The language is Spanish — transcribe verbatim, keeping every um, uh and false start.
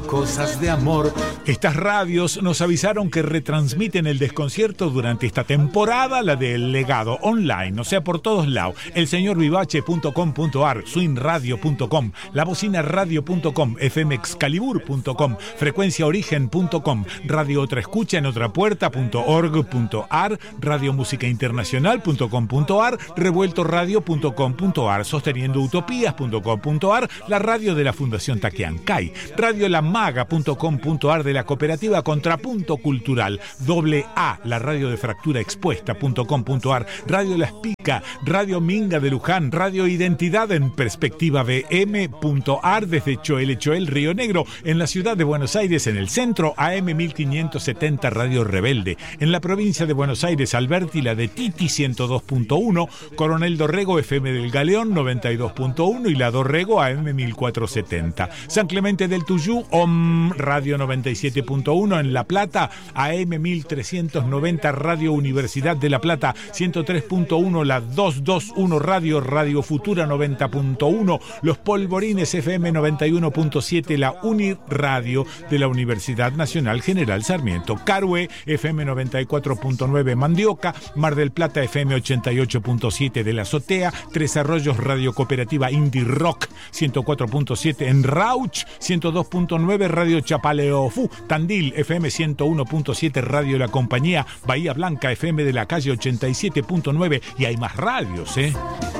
Cosas de amor. Estas radios nos avisaron que retransmiten el desconcierto durante esta temporada, la del Legado, online, o sea, por todos lados. el señor vivache punto com punto ar, swing radio punto com, la bocina radio punto com, f m excalibur punto com, frecuencia origen punto com, radio otra escucha en otra puerta punto org punto ar, radio música internacional punto com punto ar, revuelto radio punto com punto ar, sosteniendo utopías punto com punto ar, la radio de la Fundación Taquiancay, radio la maga punto com punto ar de la cooperativa Contrapunto Cultural, doble A, la radio de fractura expuesta punto com punto ar, radio La Espica, radio Minga de Luján, radio Identidad en perspectiva b m punto ar desde Choel Choel, Río Negro, en la ciudad de Buenos Aires, en el centro, A M mil quinientos setenta Radio Rebelde, en la provincia de Buenos Aires, Alberti, la de Titi ciento dos punto uno, Coronel Dorrego, F M del Galeón noventa y dos punto uno y la Dorrego, A M mil cuatrocientos setenta, San Clemente del Tuyú, O M Radio noventa y siete punto uno, en La Plata, A M mil trescientos noventa Radio Universidad de La Plata, ciento tres punto uno, la doscientos veintiuno Radio, Radio Futura noventa punto uno, Los Polvorines F M noventa y uno punto siete, la Uniradio de la Universidad Nacional General Sarmiento, Carué F M noventa y cuatro punto nueve Mandioca, Mar del Plata F M ochenta y ocho punto siete de La Azotea, Tres Arroyos Radio Cooperativa Indie Rock ciento cuatro punto siete en Rauch, ciento dos punto nueve Radio Chapaleofú, Tandil F M ciento uno punto siete Radio La Compañía, Bahía Blanca F M de la Calle ochenta y siete punto nueve y hay más radios, ¿eh?